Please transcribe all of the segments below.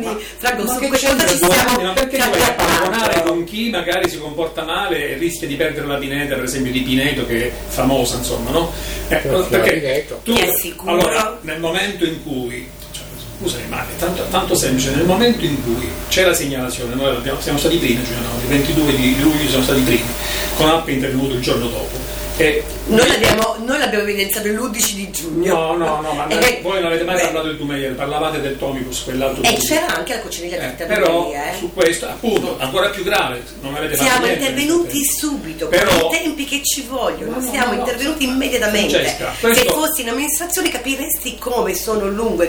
Franco, su questa cosa ci siamo. Ma perché ti vai a paragonare con chi magari si comporta male e rischia di perdere la Pineta, per esempio di Pineto, che è famosa, insomma, no? Perché tu, allora, nel momento in cui, scusami, ma è tanto semplice, nel momento in cui c'è la segnalazione, noi siamo stati primi, cioè no, il 22 di luglio siamo stati primi, con Alpa è intervenuto il giorno dopo. Noi l'abbiamo evidenziato l'11 di giugno. No, ma voi non avete mai parlato del Dumeyer, parlavate del Tomicus, quell'altro. C'era anche la Cocciniglia dritta, però su questo, appunto, ancora più grave, non avete fatto siamo niente, intervenuti subito, però, con i tempi che ci vogliono, siamo intervenuti immediatamente. Francesca, se fossi in amministrazione capiresti come sono lunghe,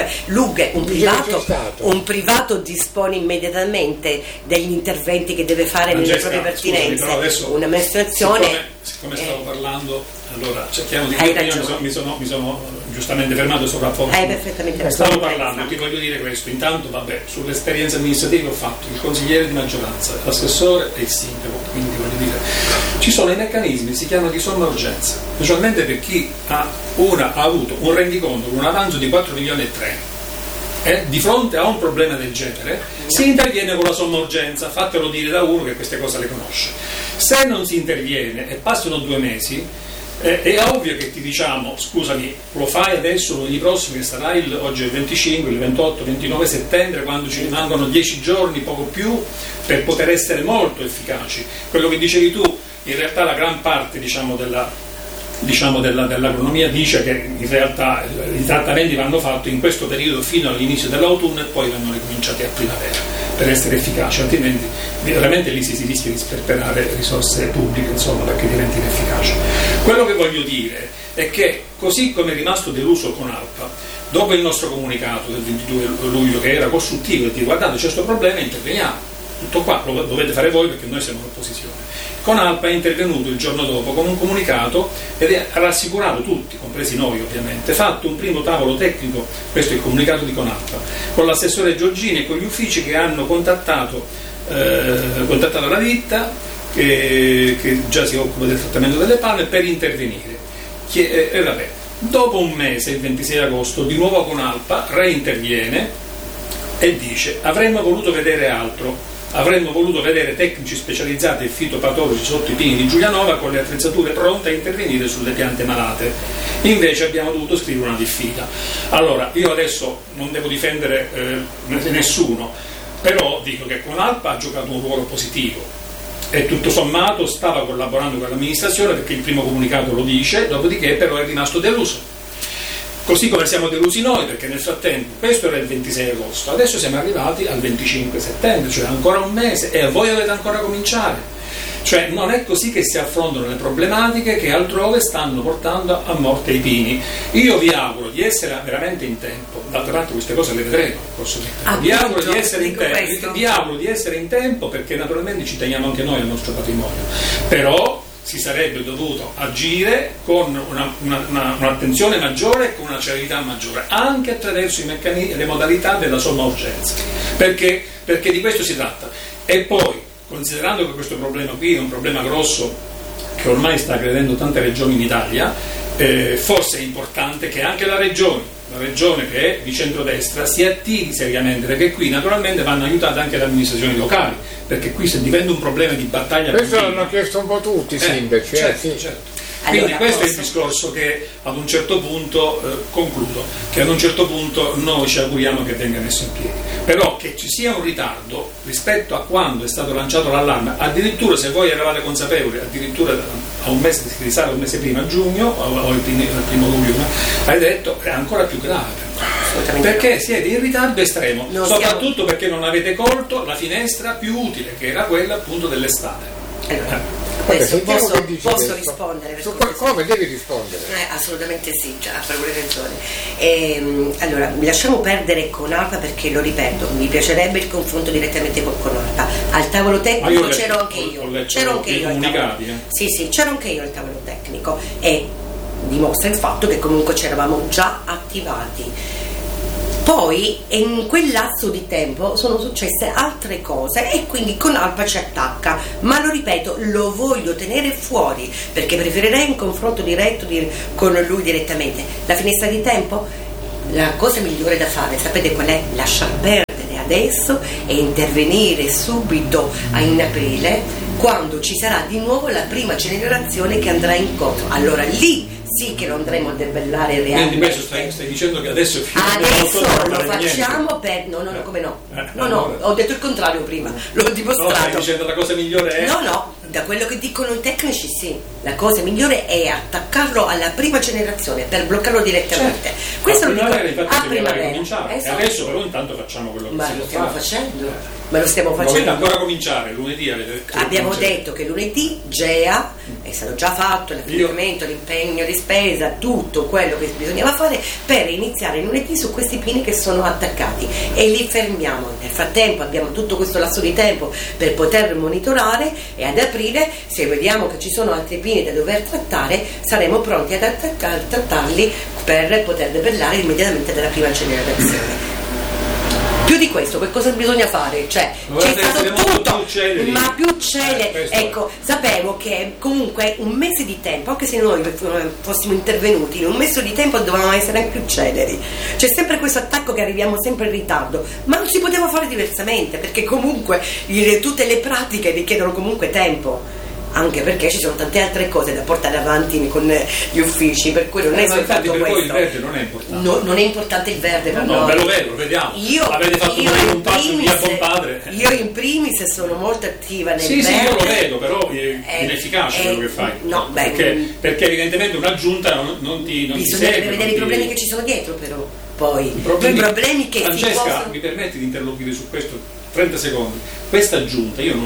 un privato dispone immediatamente degli interventi che deve fare nelle proprie pertinenze. Un'amministrazione, siccome stavo parlando, allora cerchiamo di dire, mi sono giustamente fermato sul rapporto. Perfettamente. Stavo parlando, ti voglio dire questo. Intanto, sull'esperienza amministrativa ho fatto il consigliere di maggioranza, l'assessore e il sindaco, quindi voglio dire, ci sono i meccanismi, si chiamano di somma urgenza, specialmente per chi ha avuto un rendiconto con un avanzo di 4 milioni e 3. Di fronte a un problema del genere si interviene con la somma urgenza, fatelo dire da uno che queste cose le conosce. Se non si interviene e passano 2 mesi, è ovvio che ti diciamo, scusami, lo fai adesso, lunedì prossimo, che sarà oggi è il 25, il 28, 29 settembre, quando ci rimangono 10 giorni, poco più, per poter essere molto efficaci. Quello che dicevi tu, in realtà la gran parte dell'agronomia dice che in realtà i trattamenti vanno fatti in questo periodo fino all'inizio dell'autunno e poi vanno ricominciati a primavera per essere efficaci, altrimenti veramente lì si rischia di sperperare risorse pubbliche, insomma, perché diventi inefficace. Quello che voglio dire è che, così come è rimasto deluso con Alpa, dopo il nostro comunicato del 22 luglio che era costruttivo e dire guardate c'è questo problema, interveniamo, tutto qua, lo dovete fare voi perché noi siamo all'opposizione. Con Alpa è intervenuto il giorno dopo con un comunicato ed ha rassicurato tutti, compresi noi ovviamente, fatto un primo tavolo tecnico, questo è il comunicato di Conalpa, con l'assessore Giorgini e con gli uffici che hanno contattato la ditta che già si occupa del trattamento delle palme per intervenire. Dopo un mese, il 26 agosto, di nuovo Conalpa reinterviene e dice avremmo voluto vedere altro. Avremmo voluto vedere tecnici specializzati e fitopatologi sotto i pini di Giulianova con le attrezzature pronte a intervenire sulle piante malate. Invece abbiamo dovuto scrivere una diffida. Allora, io adesso non devo difendere nessuno, però dico che Conalpa ha giocato un ruolo positivo e tutto sommato stava collaborando con l'amministrazione perché il primo comunicato lo dice, dopodiché però è rimasto deluso. Così come siamo delusi noi, perché nel frattempo, questo era il 26 agosto, adesso siamo arrivati al 25 settembre, cioè ancora un mese, e voi dovete ancora cominciare. Cioè non è così che si affrontano le problematiche che altrove stanno portando a morte i pini. Io vi auguro di essere veramente in tempo, d'altra parte queste cose le vedremo nel corso del tempo. Vi auguro di essere in tempo perché naturalmente ci teniamo anche noi al nostro patrimonio. Però si sarebbe dovuto agire con un'attenzione maggiore e con una celerità maggiore, anche attraverso i meccanismi e le modalità della somma urgenza, perché di questo si tratta. E poi, considerando che questo problema qui è un problema grosso che ormai sta aggredendo tante regioni in Italia, forse è importante che anche la regione che è di centrodestra si attivi seriamente, perché qui naturalmente vanno aiutate anche le amministrazioni locali, perché qui se diventa un problema di battaglia questo l'hanno chiesto un po' tutti i sindaci. Certo. Quindi questo è il discorso che ad un certo punto concludo, che ad un certo punto noi ci auguriamo che venga messo in piedi, però che ci sia un ritardo rispetto a quando è stato lanciato l'allarme, addirittura se voi eravate consapevoli, addirittura a un mese, si risale un mese prima, a giugno o il primo luglio, hai detto è ancora più grave, perché siete in ritardo estremo, soprattutto perché non avete colto la finestra più utile, che era quella appunto dell'estate. Adesso posso rispondere? Come devi rispondere? Assolutamente sì, ha pure ragione. Allora, lasciamo perdere con Alpa perché, lo ripeto, mi piacerebbe il confronto direttamente con Alpa. Al tavolo tecnico c'ero anche io. Sì, c'ero anche io al tavolo tecnico e dimostra il fatto che comunque ci eravamo già attivati. Poi in quel lasso di tempo sono successe altre cose e quindi con Alpa ci attacca, ma lo ripeto, lo voglio tenere fuori perché preferirei un confronto diretto con lui direttamente. La finestra di tempo, la cosa migliore da fare, sapete qual è? Lasciar perdere adesso e intervenire subito in aprile, quando ci sarà di nuovo la prima generazione che andrà incontro. Allora lì sì che lo andremo a debellare realmente. Quindi stai dicendo che adesso è finito. Adesso lo facciamo per... No, come no? No, ho detto il contrario prima, l'ho dimostrato. No, stai dicendo la cosa migliore è... No, da quello che dicono i tecnici sì, la cosa migliore è attaccarlo alla prima generazione per bloccarlo direttamente. Certo. Questo lo dico a primavera. Esatto. E adesso però intanto facciamo quello che Ma lo stiamo facendo. Ma lo stiamo facendo. Dovete ancora cominciare, lunedì abbiamo detto che lunedì GEA è stato già fatto l'affidamento, l'impegno di spesa, tutto quello che bisognava fare per iniziare lunedì su questi pini che sono attaccati e li fermiamo. Nel frattempo abbiamo tutto questo lasso di tempo per poter monitorare e ad aprile, se vediamo che ci sono altri pini da dover trattare, saremo pronti ad trattarli per poter debellare immediatamente dalla prima generazione. Più di questo, che cosa bisogna fare? Cioè, c'è stato tutto, ma più celere. Ecco, sapevo che comunque un mese di tempo, anche se noi fossimo intervenuti in un mese di tempo, dovevamo essere anche più celeri. C'è sempre questo attacco che arriviamo sempre in ritardo, ma non si poteva fare diversamente, perché comunque tutte le pratiche richiedono comunque tempo. Anche perché ci sono tante altre cose da portare avanti con gli uffici, per cui non è soltanto per questo. Voi il verde non è importante. No, non è importante il verde per noi. No, ve lo vedo, vediamo. Avete fatto un passo via buon padre. Io in primis sono molto attiva nel verde. Sì, io lo vedo, però è inefficace quello che fai. No, perché evidentemente un'aggiunta non ti bisogna vedere i problemi che ci sono dietro, però. Poi i problemi che Francesca, si possono... mi permetti di interloquire su questo 30 secondi. Questa giunta, io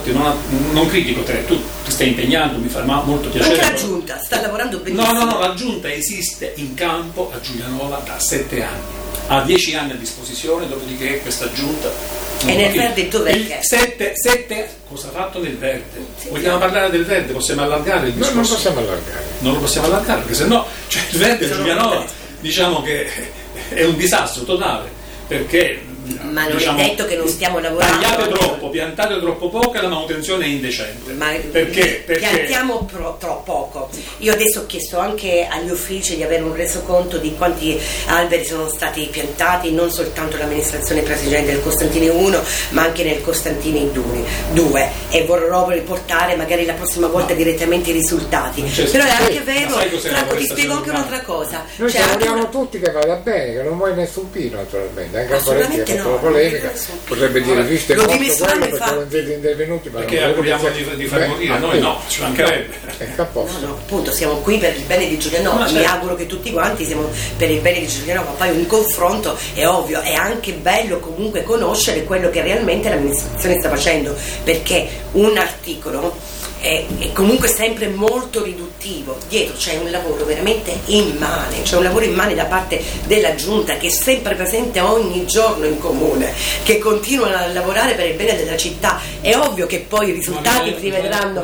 non critico te, tu ti stai impegnando, mi fa molto piacere. Anche la giunta sta lavorando benissimo. No, la giunta esiste in campo a Giulianova da 7 anni, ha 10 anni a disposizione, dopodiché questa giunta... E nel verde dov'è? 7 cosa ha fatto nel verde? Sì, vogliamo parlare del verde? Possiamo allargare il discorso? No, non possiamo allargare. Non lo possiamo allargare, perché sennò il verde a Giulianova diciamo che è un disastro totale, perché ma non è detto che non stiamo lavorando. Tagliate troppo, piantate troppo poco e la manutenzione è indecente. Ma perché? Piantiamo troppo poco. Io adesso ho chiesto anche agli uffici di avere un resoconto di quanti alberi sono stati piantati, non soltanto l'amministrazione precedente del Costantini 1, ma anche nel Costantini 2, e vorrò riportare magari la prossima volta direttamente i risultati. Però è anche vero, Franco, ti spiego anche un'altra cosa. Noi vogliamo tutti che vada bene, che non vuoi nessun pino naturalmente, anche assolutamente no, polemica, potrebbe dire visto lo quello perché non siete intervenuti, perché auguriamo di far morire noi no, ci mancherebbe. No, appunto siamo qui per il bene di Giulianova, mi auguro che tutti quanti siamo per il bene di Giulianova, poi un confronto è ovvio, è anche bello comunque conoscere quello che realmente l'amministrazione sta facendo, perché un articolo è comunque sempre molto riduttivo, dietro c'è un lavoro veramente immane, c'è un lavoro immane da parte della giunta che è sempre presente ogni giorno in comune, che continuano a lavorare per il bene della città. È ovvio che poi i risultati si vedranno.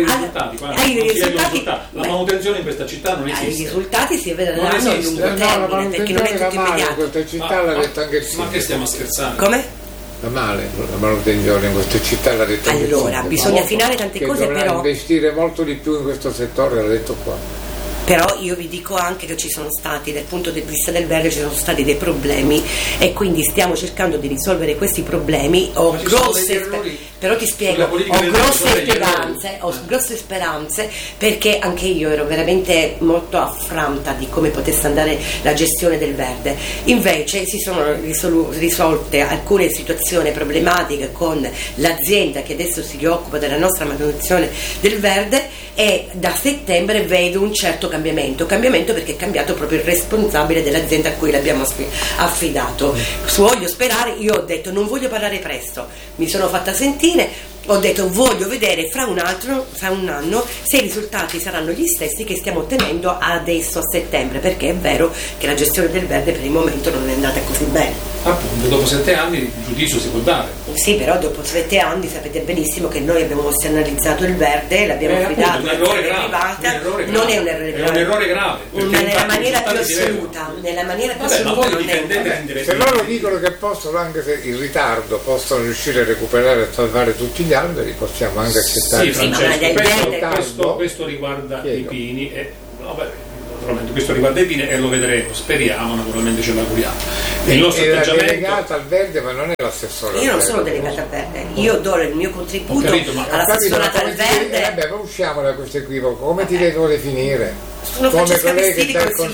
La manutenzione in questa città non esiste. I risultati si vedranno a lungo termine, perché non è tutto immediato. Questa città l'ha detto anche il ma che stiamo scherzando? Come? Male la manutenzione in queste città, l'ha detto. Allora bisogna affinare tante cose, però investire molto di più in questo settore, l'ha detto qua. Però io vi dico anche che ci sono stati, dal punto di vista del verde, ci sono stati dei problemi e quindi stiamo cercando di risolvere questi problemi. Però ti spiego, ho grosse speranze, perché anche io ero veramente molto affranta di come potesse andare la gestione del verde. Invece si sono risolte alcune situazioni problematiche con l'azienda che adesso si occupa della nostra manutenzione del verde, e da settembre vedo un certo cambiamento perché è cambiato proprio il responsabile dell'azienda a cui l'abbiamo affidato. Voglio sperare, io ho detto non voglio parlare presto, mi sono fatta sentire, ho detto voglio vedere fra un anno se i risultati saranno gli stessi che stiamo ottenendo adesso a settembre, perché è vero che la gestione del verde per il momento non è andata così bene. Appunto, dopo 7 anni il giudizio si può dare. Sì, però dopo 7 anni sapete benissimo che noi abbiamo analizzato il verde, l'abbiamo affidato un errore grave. Non è un errore grave. È un errore grave. Ma nella maniera più assoluta. Se loro dicono che possono, anche se in ritardo, possono riuscire a recuperare e salvare tutti gli alberi, possiamo anche accettare. Sì, Francesco, questo riguarda i pini. naturalmente questo riguarda i pini e lo vedremo, speriamo, naturalmente ce l'auguriamo. Il nostro atteggiamento è delegata al verde, ma non è l'assessore. Io non sono delegata al verde, io do il mio contributo all'assessorata al verde. Vabbè, ma usciamo da questo equivoco, come ti devo definire? Sono Francesca Pestini,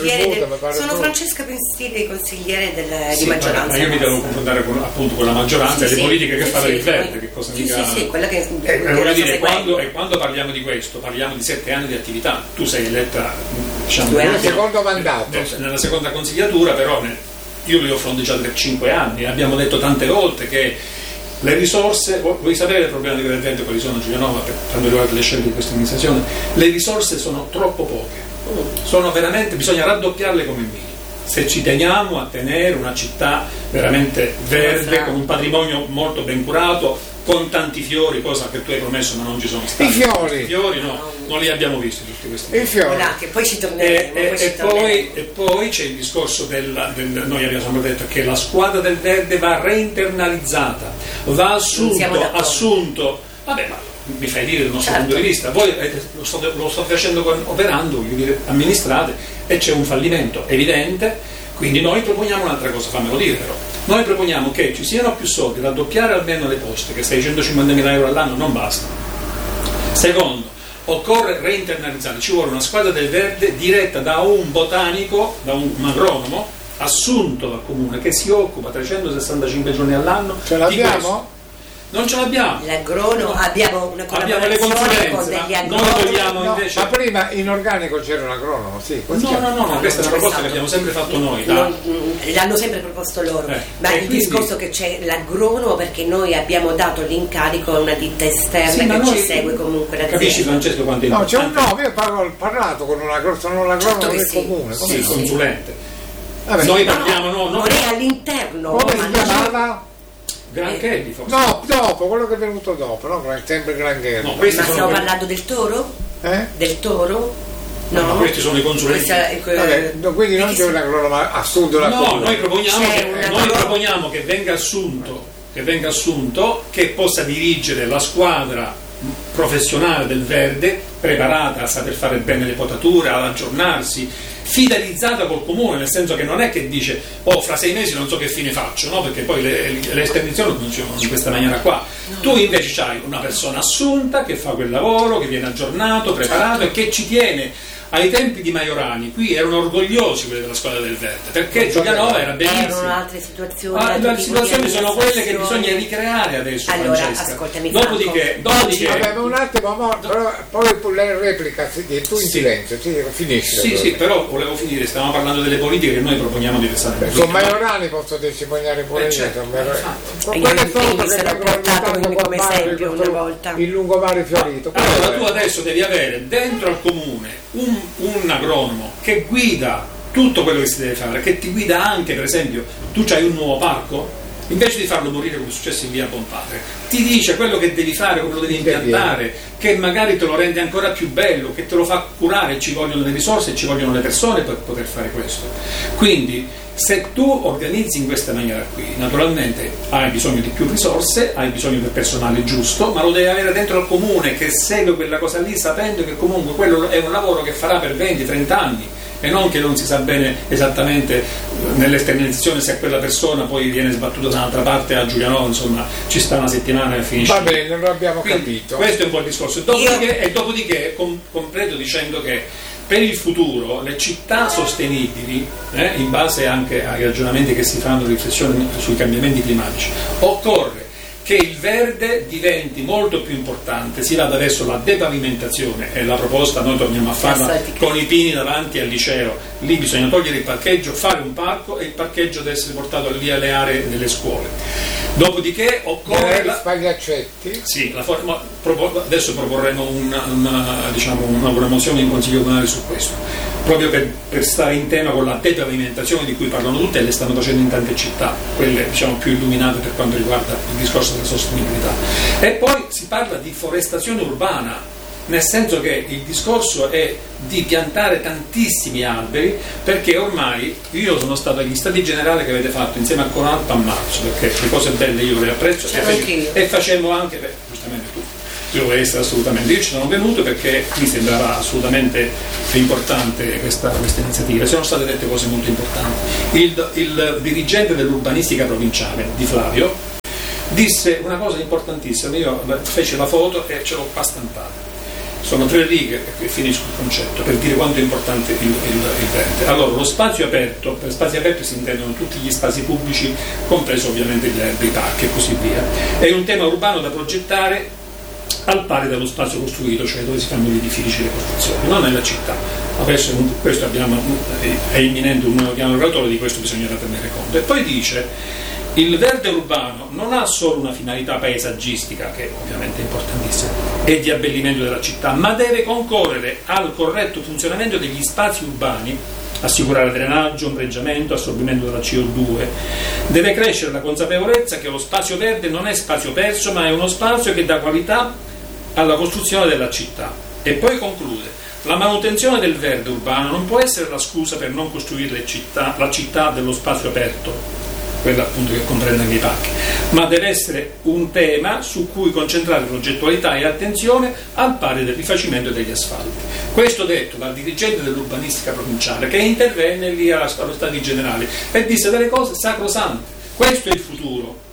consigliere di maggioranza. Ma io mi devo confrontare con la maggioranza e le politiche che fa per il verde, che cosa mica. Sì, quella che voglio dire, quando parliamo di questo, parliamo di 7 anni di attività. Tu sei eletta, diciamo, nel secondo mandato. Nella seconda consigliatura, però io li ho fronteggiati per 5 anni. Abbiamo detto tante volte che le risorse, voi sapete il problema di Verde quali sono, Giulianova, per quanto riguarda le scelte di questa amministrazione? Le risorse sono troppo poche. Sono veramente, bisogna raddoppiarle come minimo se ci teniamo a tenere una città veramente verde, con un patrimonio molto ben curato, con tanti fiori, cosa che tu hai promesso ma non ci sono stati. I fiori no, non li abbiamo visti tutti questi i fiori. Che poi ci torneremo. E poi c'è il discorso noi abbiamo sempre detto che la squadra del verde va reinternalizzata, va assunto. Vabbè, ma mi fai dire il nostro punto di vista, voi lo sto facendo operando, amministrate, e c'è un fallimento evidente, quindi noi proponiamo un'altra cosa, fammelo dire però. Noi proponiamo che ci siano più soldi, raddoppiare almeno le poste, che 650.000 euro all'anno non basta. Secondo, occorre reinternalizzare, ci vuole una squadra del verde diretta da un botanico, da un agronomo assunto dal comune, che si occupa 365 giorni all'anno. Ce l'abbiamo? Non ce l'abbiamo. L'agronomo, abbiamo una collaborazione con degli agronomi. Invece... Ma prima in organico c'era un agronomo, sì. No, questa è una proposta che abbiamo sempre fatto noi. L'hanno sempre proposto loro. Ma il discorso che c'è l'agronomo, perché noi abbiamo dato l'incarico a una ditta esterna che ci segue comunque l'azienda. Capisci, Francesco, quanto è importante? Io ho parlato con un agronomo del comune. Sì, il consulente. Noi parliamo, non è all'interno. Come si chiamava? Granchelli forse? No, dopo, quello che è venuto dopo, no? Sempre Granchelli. No, ma stiamo parlando del toro? Del toro? No, questi sono i consulenti. Quindi non c'è un agronomo assunto da noi proponiamo che venga assunto, che possa dirigere la squadra professionale del verde, preparata a saper fare bene le potature, ad aggiornarsi, fidelizzata col comune, nel senso che non è che dice fra 6 mesi non so che fine faccio, no? Perché poi le esternizioni funzionano in questa maniera qua. Tu invece hai una persona assunta che fa quel lavoro, che viene aggiornato, preparato e che ci tiene. Ai tempi di Maiorani qui erano orgogliosi quelli della squadra del verde, perché Giulianova era bellissima. Erano altre situazioni. Le situazioni sono quelle che bisogna ricreare adesso. Allora, Francesca. ascoltami. Dopodiché vabbè, un attimo, poi lei replica tu in silenzio, finisci. Sì, però volevo finire, stavamo parlando delle politiche che noi proponiamo di pensare. Con Maiorani posso testimoniare pure come esempio una volta. Il lungomare fiorito. Allora tu adesso devi avere dentro al comune un agronomo che guida tutto quello che si deve fare, che ti guida anche, per esempio, tu c'hai un nuovo parco, invece di farlo morire come è successo in via Bonpadre, ti dice quello che devi fare, come lo devi impiantare, che magari te lo rende ancora più bello, che te lo fa curare, ci vogliono le risorse, ci vogliono le persone per poter fare questo. Quindi se tu organizzi in questa maniera qui, naturalmente hai bisogno di più risorse, hai bisogno del personale giusto, ma lo devi avere dentro al comune che segue quella cosa lì sapendo che comunque quello è un lavoro che farà per 20-30 anni e non che non si sa bene esattamente nell'esternalizzazione se quella persona poi viene sbattuta da un'altra parte a Giulianova, insomma ci sta una settimana e finisce. Va bene, lo abbiamo capito. Questo è un po' il discorso. Dopodiché completo dicendo che per il futuro le città sostenibili, in base anche ai ragionamenti che si fanno, riflessioni sui cambiamenti climatici, occorre che il verde diventi molto più importante, si vada verso la depavimentazione, e la proposta noi torniamo a farla con i pini davanti al liceo, lì bisogna togliere il parcheggio, fare un parco e il parcheggio deve essere portato via alle aree delle scuole. Dopodiché occorre spagliaccetti. Sì, adesso proporremo una promozione in consiglio comunale su questo, proprio per stare in tema con la depavimentazione di cui parlano tutte e le stanno facendo in tante città, quelle più illuminate per quanto riguarda il discorso della sostenibilità. E poi si parla di forestazione urbana, nel senso che il discorso è di piantare tantissimi alberi, perché ormai io sono stato agli stati generali che avete fatto insieme a Conalpa a marzo, perché le cose belle io le apprezzo e facciamo anche, giustamente tu, doveva essere assolutamente. Io ci sono venuto perché mi sembrava assolutamente importante questa iniziativa. Sono state dette cose molto importanti. Il dirigente dell'urbanistica provinciale di Flavio disse una cosa importantissima. Io feci la foto e ce l'ho qua stampata. Sono 3 righe e finisco il concetto per dire quanto è importante il verde. Allora, lo spazio aperto, per spazi aperti si intendono tutti gli spazi pubblici, compreso ovviamente gli erbe, i parchi e così via. È un tema urbano da progettare al pari dello spazio costruito, cioè dove si fanno gli edifici e le costruzioni, non nella città. Adesso questo è imminente un nuovo piano regolatore, di questo bisognerà tenere conto. E poi dice: il verde urbano non ha solo una finalità paesaggistica, che ovviamente è importantissima, e di abbellimento della città, ma deve concorrere al corretto funzionamento degli spazi urbani, assicurare drenaggio, ombreggiamento, assorbimento della CO2. Deve crescere la consapevolezza che lo spazio verde non è spazio perso, ma è uno spazio che dà qualità alla costruzione della città. E poi conclude: la manutenzione del verde urbano non può essere la scusa per non costruire la città dello spazio aperto, quella appunto che comprende anche i parchi, ma deve essere un tema su cui concentrare progettualità e attenzione al pari del rifacimento degli asfalti. Questo detto dal dirigente dell'urbanistica provinciale, che intervenne lì allo Stati Generali e disse delle cose sacrosante. Questo è il futuro.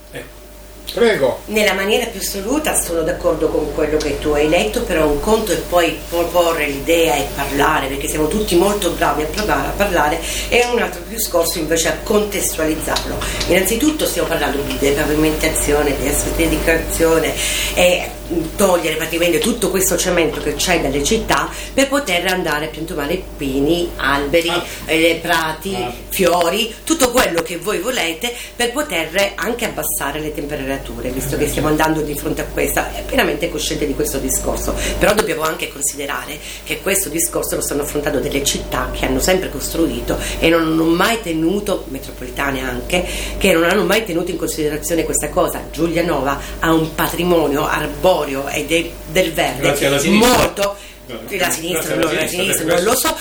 Prego. Nella maniera più assoluta sono d'accordo con quello che tu hai letto, però un conto è poi proporre l'idea e parlare, perché siamo tutti molto bravi a parlare, e un altro discorso invece a contestualizzarlo. Innanzitutto stiamo parlando di depavimentazione, di acidificazione e togliere praticamente tutto questo cemento che c'è dalle città per poter andare a piantumare pini, alberi, prati, fiori, tutto quello che voi volete, per poter anche abbassare le temperature, visto che stiamo andando di fronte a questa, è pienamente cosciente di questo discorso. Però dobbiamo anche considerare che questo discorso lo stanno affrontando delle città che hanno sempre costruito e non hanno mai tenuto, metropolitane anche, che non hanno mai tenuto in considerazione questa cosa. Giulianova ha un patrimonio arboreo e del verde molto. La sinistra non lo so,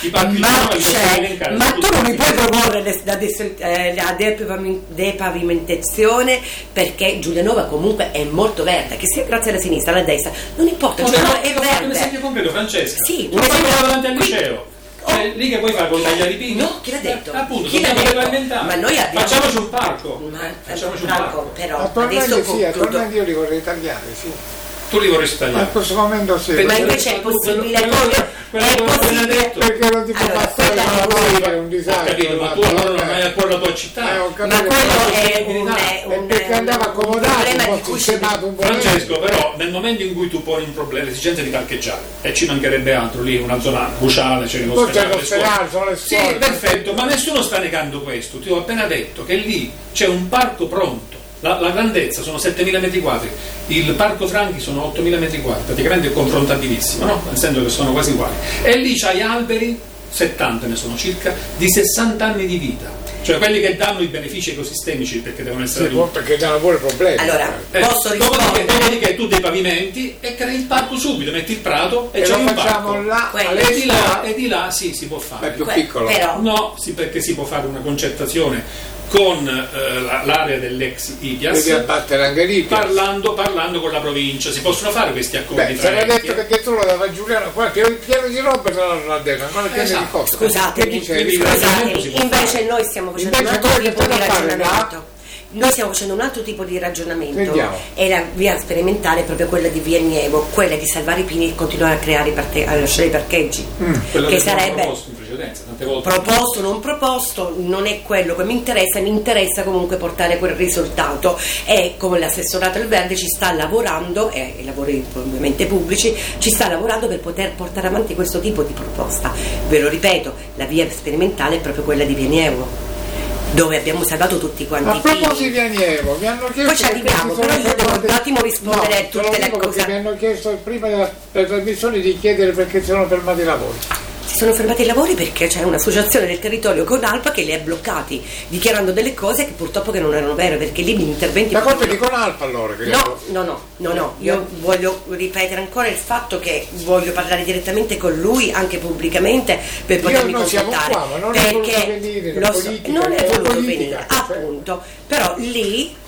ma tu non mi puoi proporre la depavimentazione, perché Giulianova comunque è molto verde, che sia grazie alla sinistra, alla destra, non importa, Giulianova è verde. Un esempio concreto, Francesca. Sì, un esempio davanti al liceo. Lì che puoi fare con tagliare i pini? No, chi l'ha detto? Appunto, chi l'ha detto? Ma noi abbiamo... Facciamoci un parco. Facciamoci un parco, però attualmente io li vorrei tagliare, sì. Tu li vorresti tagliare? In questo momento sì. Ma invece è possibile, perché non ti può passare la voglia, è un disagio. Ma tu allora non hai ancora la tua città. Ma quello è perché andava accomodato, un po' sistemato un po'. Francesco, però nel momento in cui tu poni un problema, l'esigenza di parcheggiare, e ci mancherebbe altro, lì una zona cruciale, c'è l'ospedale, sono le scuole. Sì, perfetto, ma nessuno sta negando questo. Ti ho appena detto che lì c'è un parco pronto. La grandezza sono 7.000 metri quadri, il Parco Franchi sono 8.000 metri quadri, praticamente confrontabilissimo, no? Nel senso che sono quasi uguali. E lì c'hai alberi, 70 ne sono circa, di 60 anni di vita, cioè quelli che danno i benefici ecosistemici, perché devono essere adulti. Perché danno pure problemi. Allora, posso rispondere? Dopodiché tu dei pavimenti e crei il parco subito, metti il prato e c'è un parco. Là, e di là sì, si può fare. È più piccolo. Però. No, sì, perché si può fare una concertazione con l'area dell'ex IPIAS, devi abbattere anche parlando con la provincia, si possono fare questi accordi. Se l'ha detto perché tu lo dava Giuliano, guarda, il piano di roba te l'ha detto, ancora pieno di costa. Scusatemi, invece noi stiamo facendo un altro tipo di ragionamento. Noi stiamo facendo un altro tipo di ragionamento. E la via sperimentale è proprio quella di Via Nievo, quella di salvare i pini e continuare a creare a lasciare i parcheggi. Che sarebbe proposto in precedenza, tante volte. Proposto, non proposto, non è quello che mi interessa comunque portare quel risultato, e come l'assessorato al verde ci sta lavorando, e i lavori ovviamente pubblici, ci sta lavorando per poter portare avanti questo tipo di proposta. Ve lo ripeto, la via sperimentale è proprio quella di Via Nievo, dove abbiamo salvato tutti quanti i pini. A proposito di Nievo, mi hanno chiesto. Poi ci arriviamo, però io devo un attimo rispondere a tutte le cose. Mi hanno chiesto prima della trasmissione di chiedere perché si sono fermati i lavori. Si sono fermati i lavori perché c'è un'associazione del territorio con Alpa che li ha bloccati, dichiarando delle cose che purtroppo che non erano vere, perché lì gli interventi... La colpa è di con Alpa allora? No, io voglio ripetere ancora il fatto che voglio parlare direttamente con lui, anche pubblicamente, per potermi consultare. Qua, ma non perché non è voluto venire, appunto, però lì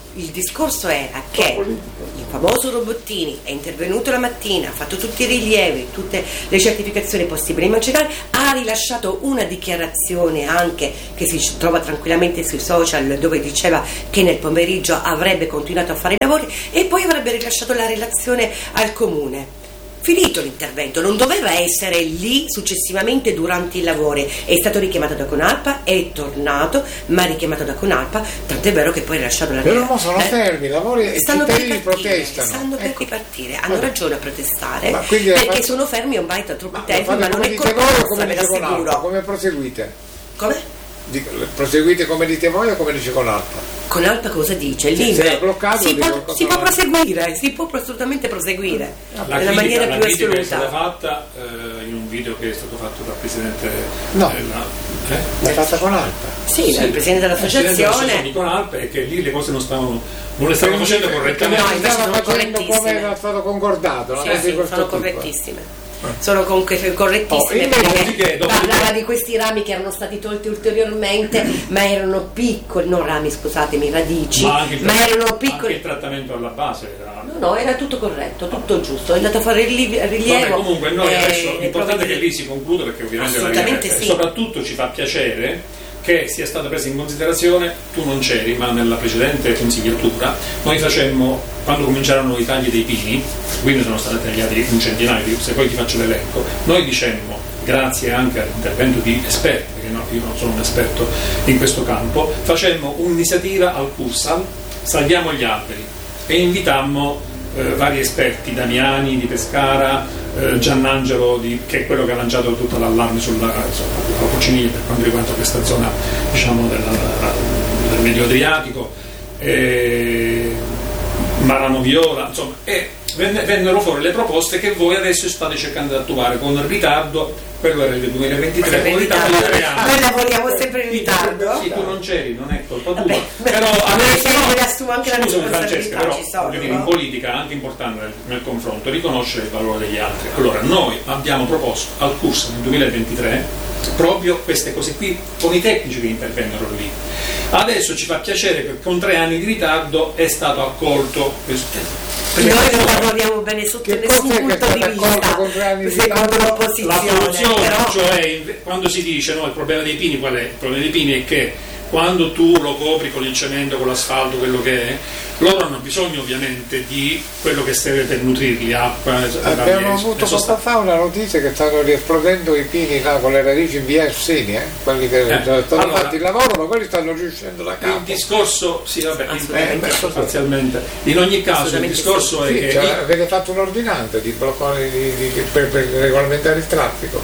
il discorso era che il famoso Robottini è intervenuto la mattina, ha fatto tutti i rilievi, tutte le certificazioni possibili e immaginare, ha rilasciato una dichiarazione anche che si trova tranquillamente sui social, dove diceva che nel pomeriggio avrebbe continuato a fare i lavori e poi avrebbe rilasciato la relazione al comune. Finito l'intervento, non doveva essere lì successivamente durante i lavori, è stato richiamato da Conalpa, è tornato, ma richiamato da Conalpa, tant'è vero che poi ha lasciato la Però sono fermi, i lavori e i cittadini protestano. Stanno per ripartire, hanno ragione a protestare, perché sono fermi ormai da troppo tempo, ma non è colpa nostra, ve l'assicuro. Come proseguite? Come? Proseguite come dite voi o come dice Conalpa? Conalpa cosa dice? Si può proseguire, si può assolutamente proseguire nella maniera più assoluta. È stata fatta in un video che è stato fatto dal presidente. L'ha fatta Conalpa? Sì, il presidente dell'associazione di Conalpa, e che lì le cose non le stavano facendo correttamente. No, stavano facendo come era stato concordato. Sono correttissime. Sono correttissime, perché parlava di questi rami che erano stati tolti ulteriormente, ma erano piccoli, non rami, scusatemi, radici, ma erano piccoli. Anche il trattamento alla base era... No, era tutto corretto, tutto giusto, è andato a fare il rilievo. Comunque noi adesso l'importante è che lì si concluda, perché ovviamente assolutamente sì. Soprattutto ci fa piacere che sia stata presa in considerazione, tu non c'eri, ma nella precedente consigliatura noi facemmo, quando cominciarono i tagli dei pini, quindi sono stati tagliati un centinaio, se poi ti faccio l'elenco, noi dicemmo, grazie anche all'intervento di esperti, perché io non sono un esperto in questo campo, facemmo un'iniziativa al Cursal, salviamo gli alberi, e invitammo vari esperti, Damiani di Pescara, Giannangelo che è quello che ha lanciato tutto l'allarme sulla Cocciniglia per quanto riguarda questa zona, diciamo, del Medio Adriatico, Marano Viola, insomma, e vennero fuori le proposte che voi adesso state cercando di attuare con ritardo. Quello era il 2023, con ritardo di 3 anni. Noi lavoriamo sempre in ritardo. Sì, tu non c'eri, non è colpa tua. Però noi assumo anche la responsabilità. Francesca, però voglio dire, in politica è anche importante nel confronto riconoscere il valore degli altri. Allora noi abbiamo proposto al corso nel 2023 proprio queste cose qui con i tecnici che intervengono lì. Adesso ci fa piacere che con 3 anni di ritardo è stato accolto questo. Noi non lavoriamo bene sotto nessun punto di vista, secondo l'opposizione. La soluzione, però... cioè quando si dice il problema dei pini, qual è? Il problema dei pini è che quando tu lo copri con il cemento, con l'asfalto, quello che è, loro hanno bisogno ovviamente di quello che serve per nutrirli, acqua. Abbiamo avuto poco fa una notizia che stanno riesplodendo i pini là con le radici in via Orsini, quelli che stanno fatti il lavoro, ma quelli stanno riuscendo da capo. Il discorso, sì, vabbè, parzialmente. In ogni caso il discorso è che avete fatto un'ordinanza di bloccare per regolamentare il traffico,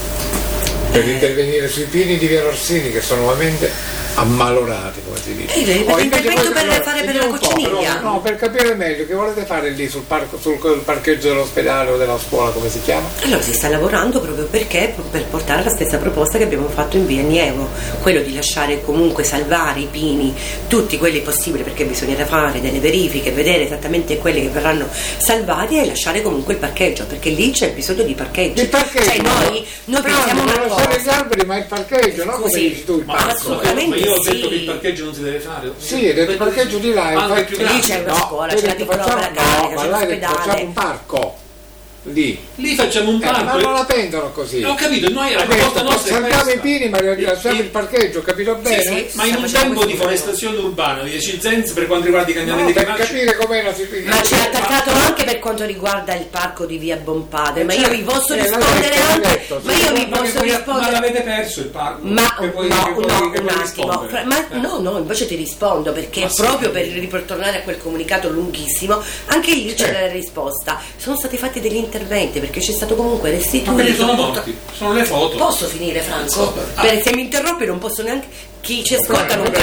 per intervenire sui pini di via Orsini che sono nuovamente ammalorati, come si dice. L'intervento per fare per la Cocciniglia. No, per capire meglio che volete fare lì sul parcheggio dell'ospedale o della scuola, come si chiama? Allora si sta lavorando proprio per portare la stessa proposta che abbiamo fatto in via Nievo, quello di lasciare comunque salvare i pini, tutti quelli possibili, perché bisognerà fare delle verifiche, vedere esattamente quelli che verranno salvati e lasciare comunque il parcheggio, perché lì c'è bisogno di parcheggio. Il parcheggio, cioè noi pensiamo una cosa. Gli alberi, ma il parcheggio, no? Come dici tu, il parco. Io ho detto che il parcheggio non si deve fare. Sì, il parcheggio di là lì c'è una scuola, c'è la piccola opera carica, c'è l'ospedale. Facciamo un parco lì facciamo un parco, ma non la pensano così. Ho capito, noi la proposta nostra salviamo i pini ma lasciamo il parcheggio, capito bene? Sì, ma in un tempo di forestazione urbana, di esigenze per quanto riguarda i cambiamenti climatici, per capire com'è la situazione. Ma c'è attaccato anche per quanto riguarda il parco di via Bonpadre, ma io vi posso rispondere anche, ma l'avete perso il parco? Un attimo, no, invece ti rispondo, perché proprio per ritornare a quel comunicato lunghissimo, anche lì c'è la risposta. Sono stati fatti degli interventi, perché c'è stato comunque restituito. Ma quelli sono morti, sono le foto. Posso finire, Franco? Perché se mi interrompi non posso neanche. Chi ci ascolta non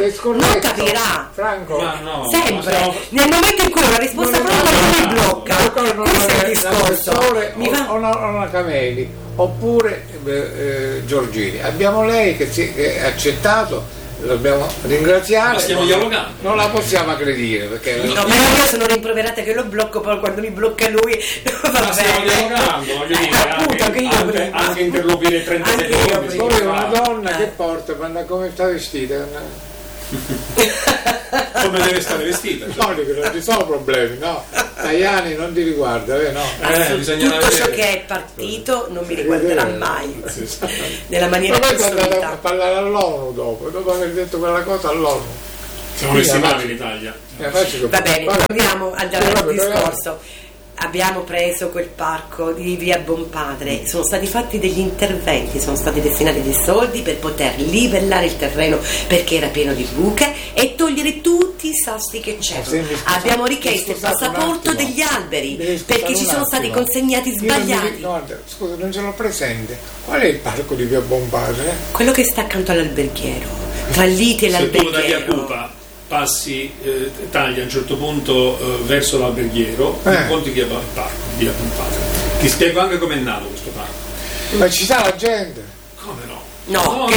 capirà. Franco, sempre nel momento in cui una risposta pronta non mi blocca. Questo è il discorso. O una Cameli oppure Giorgini. Abbiamo lei che ha accettato, lo dobbiamo ringraziare. Ma stiamo dialogando. Non la possiamo aggredire perché ma io sono rimproverata che lo blocco, poi quando mi blocca lui ma stiamo dialogando, voglio dire, anche interloquire 30 secondi. poi una donna che porta, come sta vestita? Come deve stare vestita? No, dico, non ci sono problemi, no? Tajani non ti riguarda, no? Tutto ciò che è partito non mi riguarderà mai nella maniera più assoluta. Ma poi a parlare all'ONU dopo aver detto quella cosa all'ONU. Siamo messi male in Italia. Va bene, torniamo al discorso. Abbiamo preso quel parco di via Bonpadre, sono stati fatti degli interventi, sono stati destinati dei soldi per poter livellare il terreno perché era pieno di buche e togliere tutti i sassi che c'erano. Abbiamo richiesto il passaporto degli alberi perché ci sono stati consegnati sbagliati. Scusa, non ce l'ho presente. Qual è il parco di via Bonpadre? Quello che sta accanto all'alberghiero, tra Liti e l'alberghiero. Se tu da via Cupa passi, tagli a un certo punto verso l'alberghiero, incontri via parco, via Bonpadre. Ti spiego anche com'è nato questo parco. Ma ci sta la gente? Come no? No,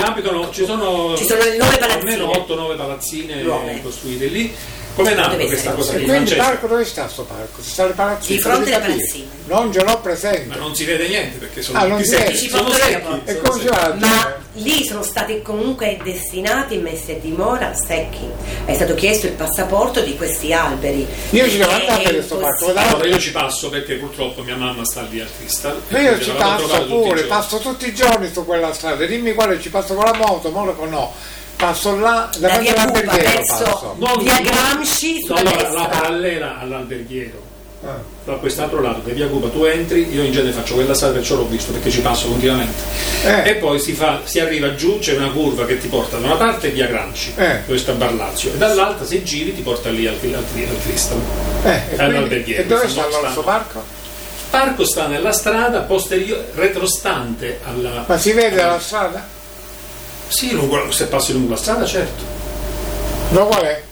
ci sono 9 palazzine. Almeno 8-9 palazzine costruite lì. Com'è nata questa cosa di Quindi il parco dove sta sto parco? Sta le palazzine? Di fronte alle palazzine. Non ce l'ho presente. Ma non si vede niente perché sono tutti secchi. E come si va? Ma lì sono stati comunque destinati, messi a dimora secchi. È stato chiesto il passaporto di questi alberi. Io ci devo andare a questo parco. Allora io ci passo perché purtroppo mia mamma sta lì al Crystal. Io ci passo pure, passo tutti i giorni su quella strada. Dimmi quale ci passo con la moto, no. Passo là, da via Cupa verso via Gramsci sulla allora, destra. La parallela all'alberghiero da quest'altro lato, da via Cupa tu entri, io in genere faccio quella strada perciò l'ho visto perché ci passo continuamente e poi si arriva giù, c'è una curva che ti porta da una parte via Gramsci dove sta Barlazio e dall'altra se giri ti porta lì al Crystal all'alberghiero. E dove sta il nostro parco? Il parco sta nella strada retrostante alla... Ma si vede la strada? Sì, se passi lungo la strada, certo. No, qual è?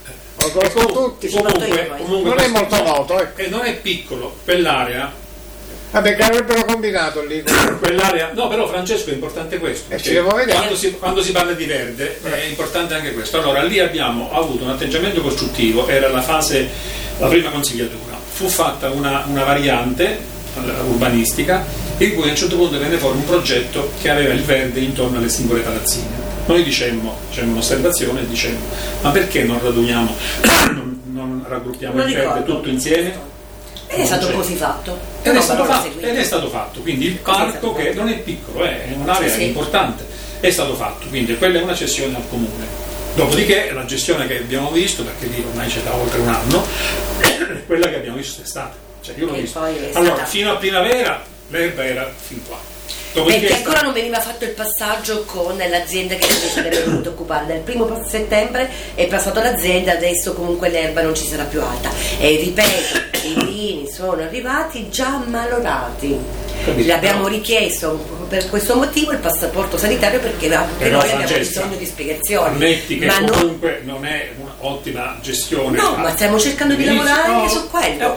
Comunque non è molto noto, non è piccolo, quell'area. Vabbè, che avrebbero combinato lì. Quell'area, no, però Francesco è importante questo. Ci devo vedere. Quando si parla di verde è importante anche questo. Allora, lì abbiamo avuto un atteggiamento costruttivo, era la prima consigliatura. Fu fatta una variante urbanistica in cui a un certo punto venne fuori un progetto che aveva il verde intorno alle singole palazzine. Noi dicemmo un'osservazione e dicemmo ma perché non raduniamo, non raggruppiamo il verde tutto insieme? Ed è stato così fatto. Ed è stato fatto, quindi il parco che non è piccolo, è un'area importante, è stato fatto, quindi quella è una cessione al comune. Dopodiché la gestione che abbiamo visto, perché lì ormai c'è da oltre un anno, è quella che abbiamo visto quest'estate. Cioè io l'ho visto. Allora, fino a primavera l'erba era fin qua. Perché ancora non veniva fatto il passaggio con l'azienda che si sarebbe dovuta occupare. Dal 1° settembre è passato l'azienda, adesso comunque l'erba non ci sarà più alta. E ripeto, i vini sono arrivati già ammalorati. L'abbiamo richiesto per questo motivo il passaporto sanitario perché noi abbiamo bisogno di spiegazioni. Ammetti che comunque non è un'ottima gestione. No, ma stiamo cercando di lavorare anche su quello.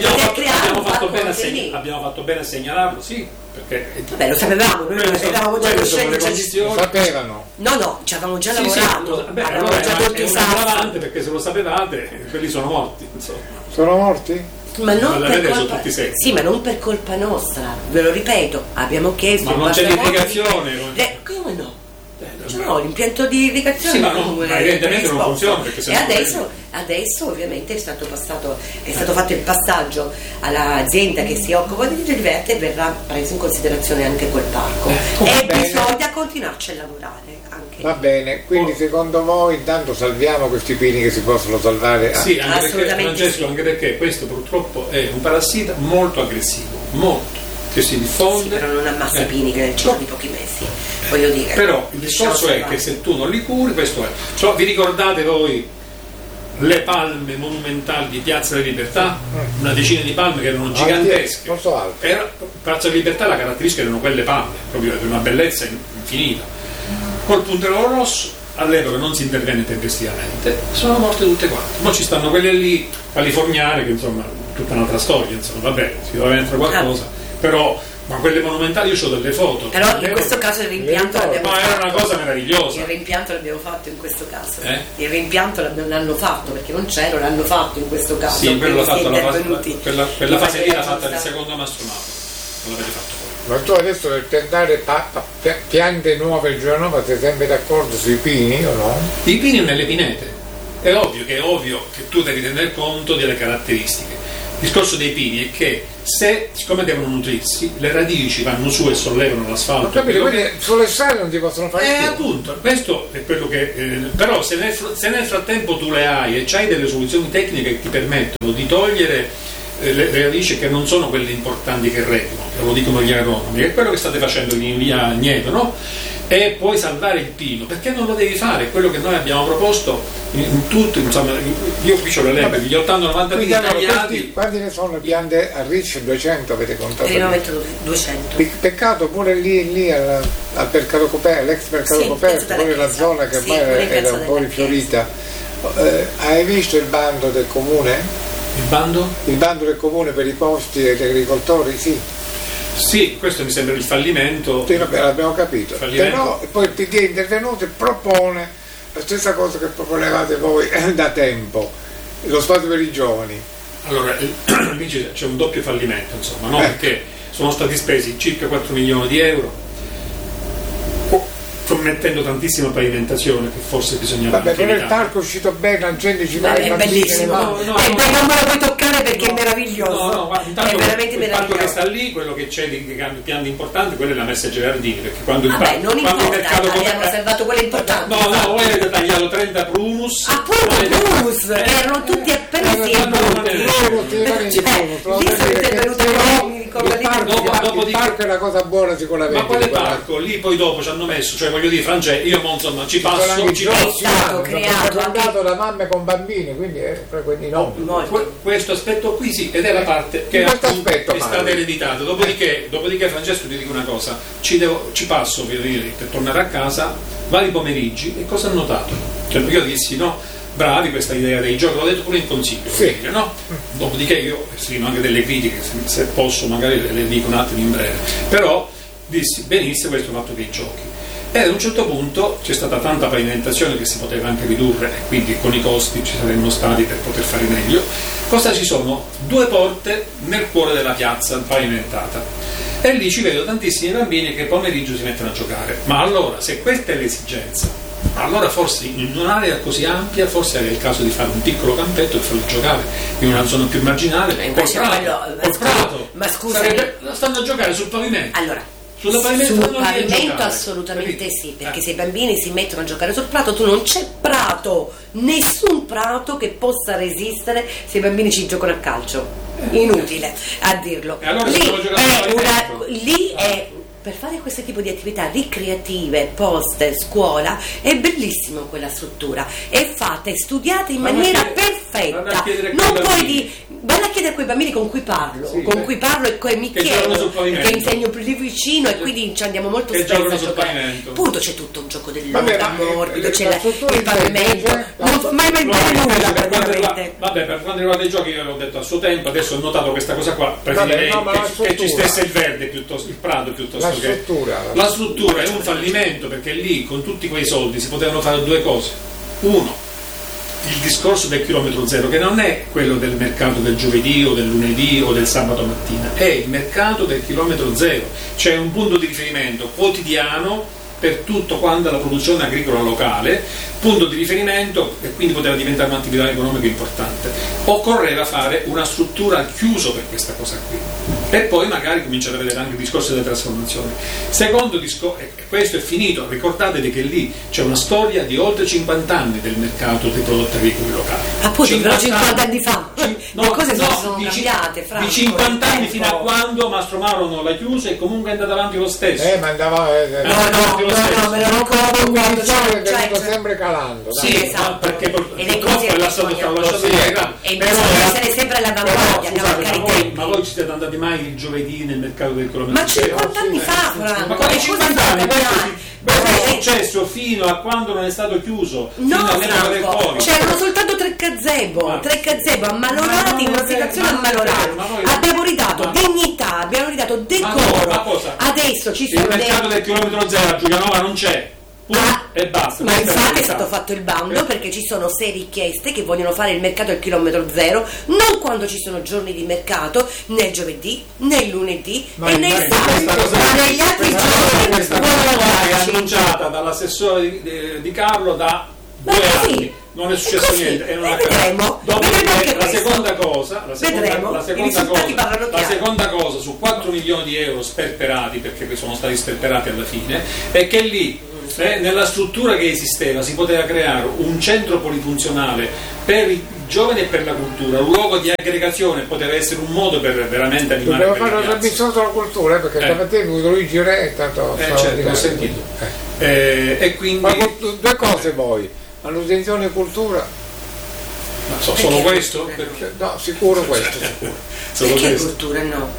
Abbiamo fatto bene a segnalarlo, sì. Perché vabbè, lo sapevamo, noi lo avevamo già lo sapevano. No, ci avevamo già lavorato. Avevamo già detto avanti perché se lo sapevate, quelli sono morti. Insomma. Sono morti? Ma non per colpa, sì, ma non per colpa nostra, ve lo ripeto, abbiamo chiesto. Ma non c'è l'irrigazione. Come no? No, l'impianto di irrigazione sì, ma evidentemente non funziona perché e adesso ovviamente è stato fatto il passaggio all'azienda che si occupa di verde e verrà preso in considerazione anche quel parco e bisogna continuarci a lavorare anche. Va bene, quindi secondo voi intanto salviamo questi pini che si possono salvare? Sì, anche perché, Francesco, anche perché questo purtroppo è un parassita molto aggressivo, molto, che si diffonde. Sì, però non ammazza i pini che nel giro di pochi mesi, voglio dire. Però il discorso è che se tu non li curi, questo è. Cioè, vi ricordate voi le palme monumentali di Piazza della Libertà? Una decina di palme che erano gigantesche. Piazza della Libertà la caratteristica erano quelle palme, proprio di una bellezza infinita. Col puntello rosso all'epoca non si intervenne tempestivamente, sono morte tutte quante. Ora ci stanno quelle lì californiane che insomma tutta un'altra storia, insomma, vabbè, si doveva entrare qualcosa, però ma quelle monumentali io ho delle foto. Però in questo caso il rimpianto l'abbiamo fatto. Ma era una cosa meravigliosa. Il rimpianto l'abbiamo fatto in questo caso. Il rimpianto l'hanno fatto perché non c'ero, l'hanno fatto in questo caso. Sì, quello l'ha fatto quella fase lì l'ha fatta il secondo Mastro Mauro. Non l'avete fatto voi. Ma tu adesso per piantare piante nuove in Giulianova sei sempre d'accordo sui pini o no? I pini nelle pinete. È ovvio che tu devi tener conto delle caratteristiche. Il discorso dei pini è che siccome devono nutrirsi, le radici vanno su e sollevano l'asfalto. Quindi sulle strade non ti possono fare più. Appunto, questo è quello che. Però se nel frattempo tu le hai e c'hai delle soluzioni tecniche che ti permettono di togliere le radici che non sono quelle importanti che reggono, lo dicono gli agronomi, è quello che state facendo in via Agneto, no? E puoi salvare il pino, perché non lo devi fare? Quello che noi abbiamo proposto in tutto, insomma, io qui ho l'elenco degli 80-90 pini tagliati. Quanti ne sono piante a Ricci? 200 avete contato? Per il momento 200. Peccato pure lì al mercato coperto, l'ex mercato coperto, poi la zona che ormai era un po' rifiorita. Hai visto il bando del comune? Il bando? Il bando del comune per i posti degli agricoltori, sì. Sì, questo mi sembra il fallimento. Sì, vabbè, l'abbiamo capito. Però poi il PD è intervenuto e propone la stessa cosa che proponevate voi da tempo, lo spazio per i giovani. Allora, lì c'è un doppio fallimento, insomma, no? Perché sono stati spesi circa 4 milioni di euro, commettendo tantissima pavimentazione che forse bisognava. Vabbè, però il parco è uscito bene, la gente ci va. È bellissimo, non me lo puoi toccare perché è meraviglioso. Intanto è veramente il parco che sta lì, quello che c'è di piani importanti, quella è la messa ai giardini, perché quando il non importa, abbiamo salvato quelle importanti. No, voi avete tagliato 30 prunus. Appunto, prunus, erano tutti appena lì siete venuti il parco è una cosa buona sicuramente. Ma quale parco? Lì poi dopo ci hanno messo, cioè voglio dire, Francesco, io insomma ci passo. Sono creato da mamme con bambini, quindi no. Questo aspetto qui sì, ed è la parte che è stata ereditata. Dopodiché Francesco, ti dico una cosa, ci passo per tornare a casa vari pomeriggi e cosa hanno notato? Cioè io dissi no, bravi questa idea dei giochi, l'ho detto pure in consiglio, sì. No? Dopodiché io esprimo anche delle critiche, se posso magari le dico un attimo in breve, però dissi benissimo questo fatto dei giochi. E ad un certo punto c'è stata tanta pavimentazione che si poteva anche ridurre e quindi con i costi ci saremmo stati per poter fare meglio. Cosa ci sono? 2 porte nel cuore della piazza pavimentata e lì ci vedo tantissimi bambini che pomeriggio si mettono a giocare. Ma allora, se questa è l'esigenza, allora forse in un'area così ampia forse era il caso di fare un piccolo campetto e farlo giocare in una zona più marginale, col prato. Ma scusa, stanno a giocare sul pavimento. Allora, sul pavimento assolutamente sì, perché se i bambini si mettono a giocare sul prato, tu non c'è prato, nessun prato che possa resistere se i bambini ci giocano a calcio. Inutile a dirlo. Allora lì è per fare questo tipo di attività ricreative post scuola è bellissimo quella struttura, è fatta, è studiata in maniera perfetta. Non puoi dire vai a chiedere a quei bambini con cui parlo, e mi chiedo, che insegno più di vicino e quindi ci andiamo molto spesso a giocare. Appunto c'è tutto un gioco dell'onda morbido, c'è il pavimento, non mai nulla praticamente. Vabbè, per quanto riguarda i giochi io l'ho detto a suo tempo, adesso ho notato questa cosa qua, preferirei che ci stesse il verde piuttosto, il prato piuttosto che la struttura è un fallimento, perché lì con tutti quei soldi si potevano fare 2 cose. Uno, il discorso del chilometro zero, che non è quello del mercato del giovedì o del lunedì o del sabato mattina, è il mercato del chilometro zero, c'è un punto di riferimento quotidiano per tutto quanto la produzione agricola locale, punto di riferimento, e quindi poteva diventare un'attività economica importante. Occorreva fare una struttura al chiuso per questa cosa qui e poi magari cominciare a vedere anche il discorso delle trasformazioni. Secondo discorso, e questo è finito, ricordatevi che lì c'è una storia di oltre 50 anni del mercato dei prodotti agricoli locali. Appunto, però 50 anni fa le cose sono cambiate, Franco, di 50 anni fino a quando Mastro Mauro non l'ha chiuso e comunque è andato avanti lo stesso. Ma andava no, me lo ricordo quando è venuto sempre calando. Sì, esatto, perché purtroppo è lasciato e bisogna essere sempre all'avanguardia, ma voi ci siete andati mai il giovedì nel mercato del chilometro? Ma 50 anni fa, Franco, ma quando 50 anni? È successo fino a quando non è stato chiuso, no, Franco, c'erano soltanto 3 gazebo ammalorati, in una situazione ammalorata. Abbiamo ridato dignità, abbiamo ridato decoro. Adesso ci sono il mercato del chilometro zero a Giulianova non c'è. e basta. Ma infatti è stato fatto il bando perché ci sono 6 richieste che vogliono fare il mercato al chilometro zero, non quando ci sono giorni di mercato, né il giovedì, né il lunedì e né il sabato, ma negli altri giorni. Questa cosa è annunciata dall'assessore di Carlo da 2 anni. Non è successo niente e non vedremo. La seconda cosa, su 4 milioni di euro sperperati, perché sono stati sperperati alla fine, è che lì nella struttura che esisteva si poteva creare un centro polifunzionale per i giovani e per la cultura, un luogo di aggregazione, poteva essere un modo per veramente animare. Dobbiamo fare una trasmissione sulla cultura, perché stamattina è venuto Luigi Re, tanto certo, ho sentito. E quindi ma 2 cose poi: manutenzione e cultura. Ma solo questo? No, sicuro questo. Perché cultura no?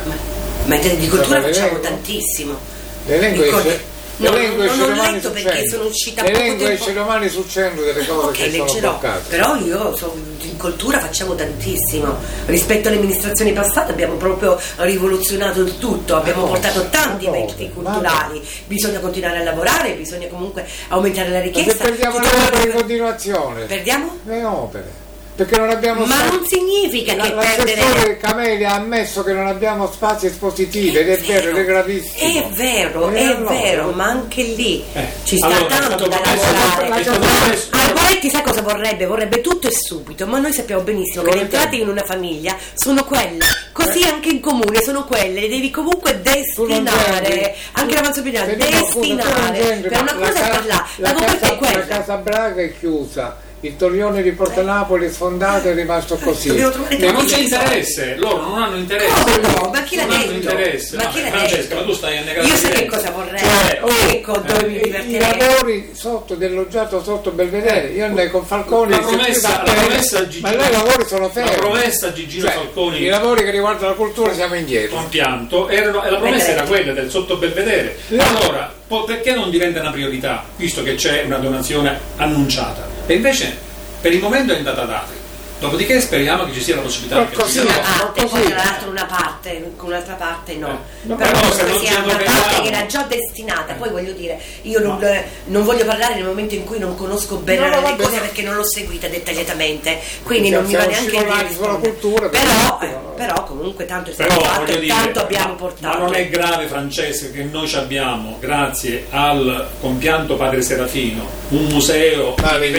Ma di cultura facciamo tantissimo. L'elenco non l'ho letto perché sono uscita poco tempo. Esce domani sul centro delle cose che sono bloccate. Però in cultura facciamo tantissimo. Rispetto alle amministrazioni passate abbiamo proprio rivoluzionato il tutto, abbiamo portato tanti eventi culturali. Bisogna continuare a lavorare, bisogna comunque aumentare la richiesta. Ma se perdiamo le opere in continuazione. Perdiamo? Le opere. Perché non abbiamo non significa che l'assessore Cameli ha ammesso che non abbiamo spazi espositivi ed è vero, è gravissimo. È vero, ma anche lì ci sta tanto da lavorare. Alboretti sa cosa vorrebbe? Vorrebbe tutto e subito, ma noi sappiamo benissimo che le entrate in una famiglia sono quelle, così anche in comune sono quelle, le devi comunque destinare, anche l'avanzo penale, destinare per una cosa e per l'altra. La Casa Braga è chiusa. Il Torrione di Porto Napoli è sfondato e è rimasto così. Ma non c'è interesse, loro non hanno interesse. No, ma chi l'ha detto? Interesse. Ma chi l'ha Francesca, ma tu stai a negare. Io so che cosa vorrei. Ecco dove mi divertirei. I lavori sotto del loggiato sotto Belvedere. Io andai con Falconi. La promessa a Gigino. Ma là i lavori sono fermi. La promessa a Gigino Falconi. I lavori che riguardano la cultura siamo indietro. Compianto e la promessa era quella del sotto Belvedere. Allora, perché non diventa una priorità, visto che c'è una donazione annunciata? E invece per il momento è andata data. Dopodiché speriamo che ci sia la possibilità che così una parte, poi tra l'altro con un'altra parte no. Però se non sia una parte che era già destinata. Poi voglio dire, io non voglio parlare nel momento in cui non conosco bene le cose perché non l'ho seguita dettagliatamente, quindi non mi va neanche di rispondere. Però comunque tanto è stato fatto e tanto abbiamo portato. Ma non è grave, Francesca, che noi abbiamo, grazie al compianto Padre Serafino, un museo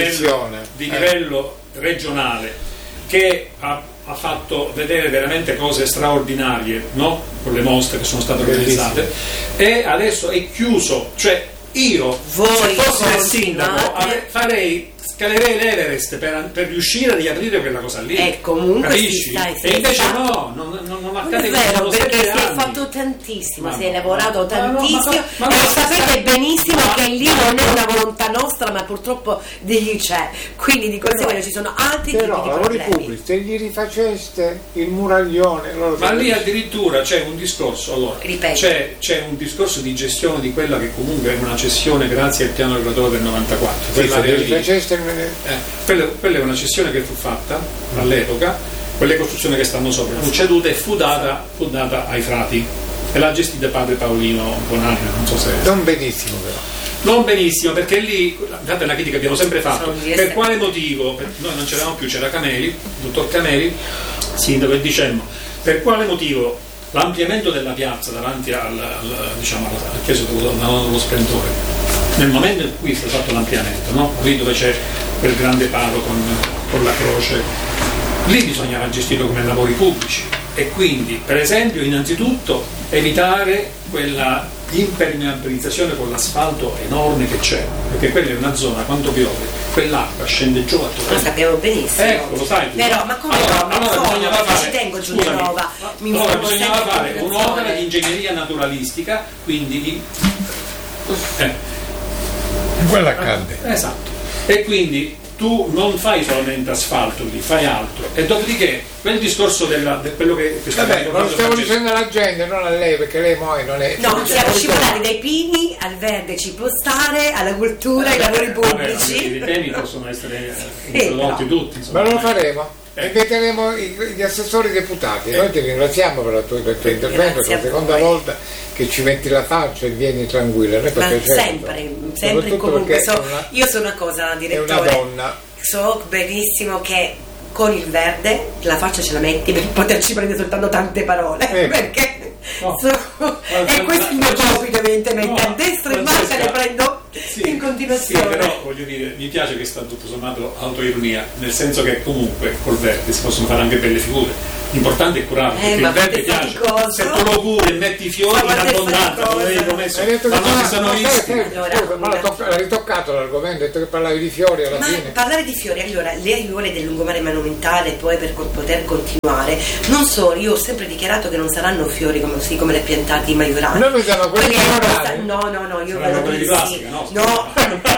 di livello regionale che ha fatto vedere veramente cose straordinarie, no? Con le mostre che sono state organizzate, e adesso è chiuso. Cioè io, se fossi il sindaco, scalerei l'Everest per riuscire a riaprire quella cosa lì. Comunque capisci? E invece no, non accade. È vero, perché si è fatto tantissimo, si è lavorato tantissimo e sapete benissimo che lì non è una volontà nostra, ma purtroppo degli c'è. Quindi di conseguenza ci sono altri tipi di problemi. Pubblici, se gli rifaceste il muraglione, ma lì addirittura c'è un discorso, c'è un discorso di gestione di quella che comunque è una cessione grazie al piano regolatore del 94. Quella è una cessione che fu fatta all'epoca, quelle costruzioni che stanno sopra fu ceduta e fu data ai frati e l'ha gestita padre Paolino Bonanima, non so se. Non benissimo però. Non benissimo, perché lì, date una critica che abbiamo sempre fatto, per quale motivo, noi non c'eravamo più, c'era Cameli, il dottor Cameli, sindaco, e dicemmo, per quale motivo l'ampliamento della piazza davanti alla chiesa dello Splendore, nel momento in cui è stato fatto l'ampliamento, no? Lì dove c'è quel grande palo con la croce, lì bisognava gestirlo come lavori pubblici e quindi, per esempio, innanzitutto evitare quella impermeabilizzazione con l'asfalto enorme che c'è, perché quella è una zona, quando piove quell'acqua scende giù a Torino. Lo sappiamo benissimo. Lo sai. Però, ma come ci tengo Giulianova. Bisognava fare un'opera di ingegneria naturalistica, quindi quella accade. Esatto. E quindi tu non fai solamente asfalto lì, fai altro. E dopodiché quel discorso di quello che lo stiamo dicendo alla gente, non a lei, perché lei poi non è. No, siamo scivolati dai pini al verde, ci può stare, alla cultura, ai lavori pubblici. I temi possono essere introdotti tutti. Ma lo faremo. Inviteremo gli assessori deputati. Noi ti ringraziamo per il tuo intervento, è la seconda volta che ci metti la faccia e vieni tranquilla. Ma sempre comunque io sono una cosa, direttore, è una donna. So benissimo che con il verde la faccia ce la metti per poterci prendere soltanto tante parole, perché è questo il mio compito, evidentemente, a destra e bassa le prendo in continuazione. Sì, però voglio dire, mi piace che sta tutto sommato autoironia, nel senso che comunque col verde si possono fare anche belle figure. L'importante è curarlo, perché il verde piace. Se tu lo curi e metti i fiori in abbondanza, come avevi promesso, ma non si sono visti. L'ha ritoccato l'argomento, ha detto che parlavi di fiori alla fine. Parlare di fiori, allora, le aiuole del lungomare monumentale, poi per poter continuare, non sono, io ho sempre dichiarato che non saranno fiori come le piantati maiorani. Noi usiamo quelli maiorani. No, io vedo quelli di plastica, no,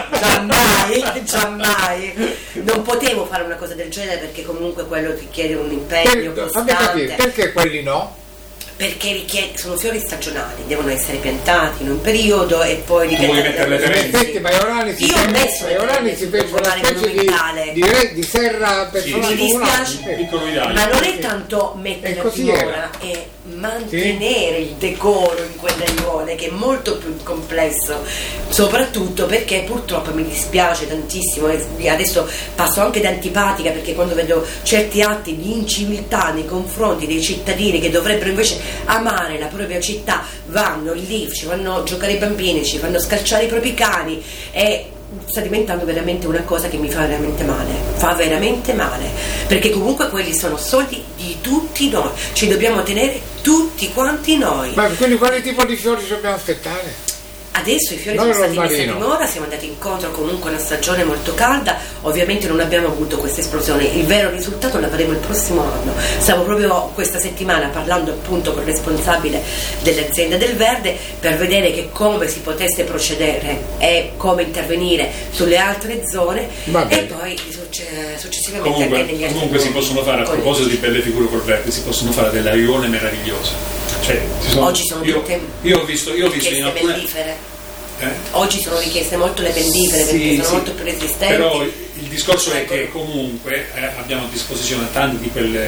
giammai. Non potevo fare una cosa del genere perché comunque quello ti chiede un impegno costante. Perché quelli no? Perché sono fiori stagionali, devono essere piantati in un periodo e poi i maiorani si fece una specie di serra personale. Mi dispiace, ma non è tanto mettere la dimora, è mantenere il decoro in quelle aiuole, che è molto più complesso, soprattutto perché purtroppo mi dispiace tantissimo, e adesso passo anche da antipatica, perché quando vedo certi atti di inciviltà nei confronti dei cittadini che dovrebbero invece amare la propria città, vanno lì, ci fanno giocare i bambini, ci fanno scalciare i propri cani, e sta diventando veramente una cosa che mi fa veramente male, perché comunque quelli sono soldi di tutti noi, ci dobbiamo tenere tutti quanti noi. Ma quindi quale tipo di fiori dobbiamo aspettare? Adesso i fiori sono stati messi a dimora, siamo andati incontro comunque a una stagione molto calda, ovviamente non abbiamo avuto questa esplosione, il vero risultato lo avremo il prossimo anno. Stavo proprio questa settimana parlando appunto con il responsabile dell'azienda del verde per vedere che come si potesse procedere e come intervenire sulle altre zone, e poi successivamente anche negli altri. Comunque si possono fare, a proposito di belle figure col verde, si possono fare delle aiuole meravigliose. Oggi sono tutte io ho visto in alcune mellifere. Oggi sono richieste molto le mellifere, perché sono molto più resistenti. Però il discorso è che comunque abbiamo a disposizione tante di quelle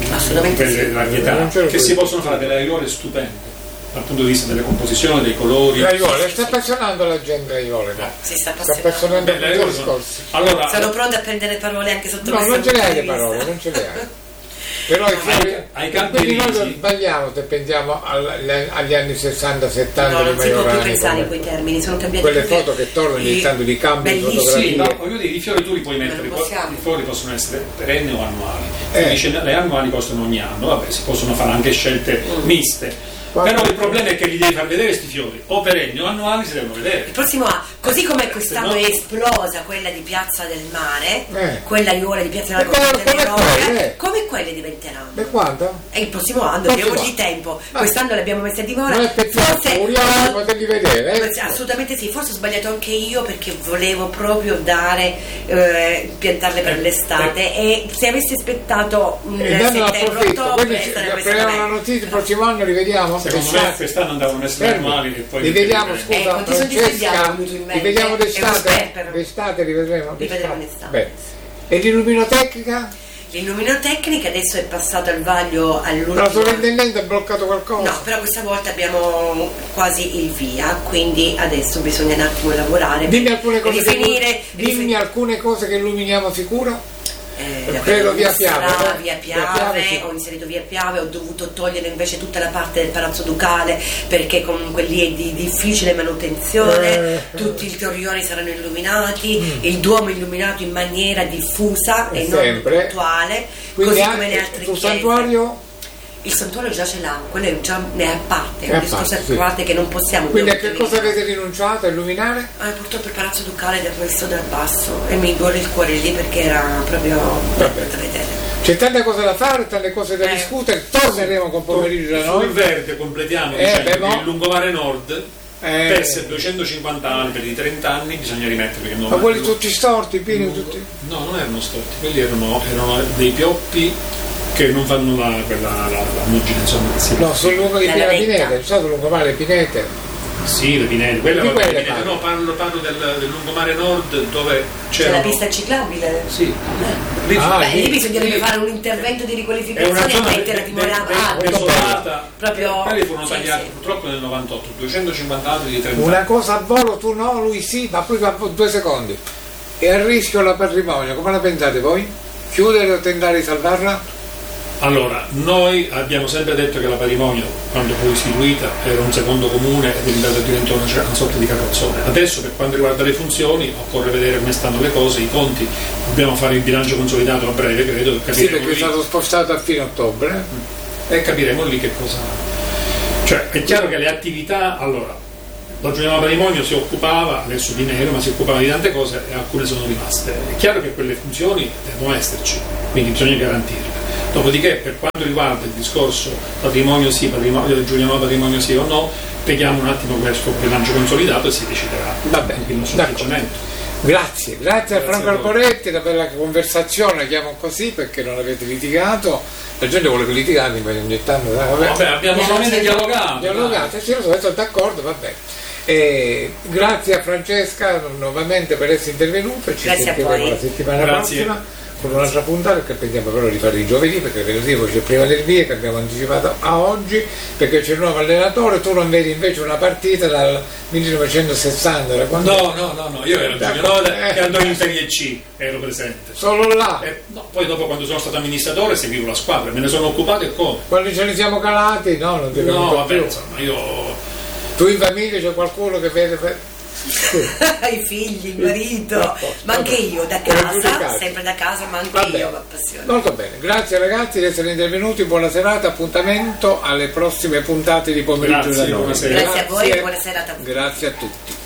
varietà che si possono fare delle aiuole stupende dal punto di vista delle composizioni, dei colori. Le aiuole, sta appassionando la gente aiuole, no? Si sta appassionando. Le discorsi. Allora, sono pronta a prendere parole anche sotto questo punto di vista. No, non ce le hai le parole, non ce le hai. Però quindi noi non sbagliamo se pensiamo agli anni 60-70 non si può più pensare in quei termini, sono cambiati quelle foto che tornano ogni tanto di cambio di fotografie. Voglio dire, i fiori tu li puoi mettere, i fiori possono essere perenni o annuali. Le annuali costano ogni anno, vabbè, si possono fare anche scelte miste. Però il problema è che li devi far vedere questi fiori, o perenni o annuali si devono vedere. Il prossimo anno, così come quest'anno è esplosa quella di Piazza del Mare, quella aiuola di Piazza del Mare, come quelle diventeranno? Per quanto? E il prossimo anno abbiamo di tempo, quest'anno le abbiamo messe a dimora. Forse poterli vedere. Assolutamente sì, forse ho sbagliato anche io perché volevo proprio piantarle per l'estate, e se avessi aspettato settembre-ottobre speriamo la notizia, il prossimo anno li vediamo. Secondo me quest'anno andavano essere annuali e poi li vediamo, scusa, Francesca, li vediamo d'estate, li vedremo d'estate. E l'illuminotecnica? L'illuminotecnica adesso è passato al vaglio all'ultimo. La sovrintendente ha bloccato qualcosa? No, però questa volta abbiamo quasi il via, quindi adesso bisogna un attimo lavorare. Dimmi alcune cose che illuminiamo sicuro. Via Piave, ho inserito Via Piave, ho dovuto togliere invece tutta la parte del Palazzo Ducale perché comunque lì è di difficile manutenzione, tutti i torrioni saranno illuminati, il Duomo illuminato in maniera diffusa e non puntuale, così come le altre chiese. Santuario? Il santuario già ce l'ha, quello già ne è a parte, è un discorso a parte che non possiamo. Quindi a che cosa avete rinunciato a illuminare? Purtroppo il Palazzo Ducale l'ho visto dal basso e mi duole il cuore lì perché era proprio da vedere. C'è tante cose da fare, tante cose da discutere, torneremo con pomeriggio da noi. Sul verde completiamo che il lungomare nord perse 250 alberi di 30 anni, bisogna rimetterli. Ma quelli tutti storti, pieni tutti? No, non erano storti, quelli erano dei pioppi che non fanno la muggine, insomma. No, sul lungo di Pinete, il lungomare Pinete. Sì, le Pinede, no, parlo del lungomare nord dove c'è la pista ciclabile. Sì. Lì bisognerebbe fare un intervento di riqualificazione e mettere desolata. Proprio quelli furono tagliati purtroppo nel 98, 250 altri di 30 Una cosa a volo, tu no, lui sì, ma poi va 2 secondi. E a rischio la patrimonio, come la pensate voi? Chiudere o tentare di salvarla? Allora, noi abbiamo sempre detto che la Patrimonio, quando fu istituita, era un secondo comune e diventò una sorta di carrozzone. Adesso, per quanto riguarda le funzioni, occorre vedere come stanno le cose, i conti. Dobbiamo fare il bilancio consolidato a breve, credo. Sì, perché è stato spostato a fine ottobre. E capiremo lì che cosa. Cioè, è chiaro che le attività. Allora, la Giulianova Patrimonio si occupava, adesso di nero, ma si occupava di tante cose e alcune sono rimaste. È chiaro che quelle funzioni devono esserci, quindi bisogna garantirle. Dopodiché, per quanto riguarda il discorso patrimonio sì, Giulianova Patrimonio sì o no, preghiamo un attimo questo bilancio consolidato e si deciderà. Va bene, il nostro atteggiamento. Grazie a Franco Arboretti, la bella conversazione, chiamo così perché non avete litigato. La gente vuole che litigate, ma ogni tanto vabbè, abbiamo solamente dialogato. Sì, lo so, sono d'accordo, va bene. Grazie a Francesca nuovamente per essere intervenuta, ci sentiremo la settimana prossima con un'altra puntata, perché pensiamo però di fare di giovedì, perché venerdì c'è prima del via che abbiamo anticipato a oggi, perché c'è il nuovo allenatore. Tu non vedi invece una partita dal 1960? No, io ero Giulianova che andò in Serie C, ero presente. Solo là? No, poi dopo, quando sono stato amministratore, seguivo la squadra, me ne sono occupato e come? Quando ce ne siamo calati? No, non ti no, più. Insomma, io... Tu in famiglia c'è qualcuno che vede... I figli, il marito, ma anche io da casa, sempre da casa, ma anche io ho passione. Molto bene, grazie ragazzi di essere intervenuti, buona serata, appuntamento alle prossime puntate di pomeriggio. Grazie, buonasera. Grazie a voi e buona serata. Grazie a tutti.